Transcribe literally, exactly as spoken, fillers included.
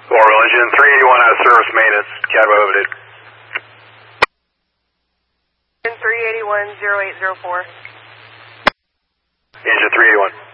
Orville, engine three eighty-one out of service maintenance, Cadway limited. Engine three eighty-one, zero eight zero four. Engine three eighty-one.